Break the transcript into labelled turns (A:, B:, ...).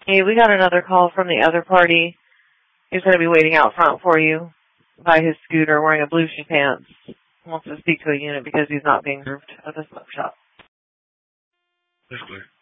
A: Hey, we got another call from the other party. He's going to be waiting out front for you by his scooter wearing a blue shoe pants. He wants to speak to a unit because he's not being served at the smoke shop.
B: That's clear.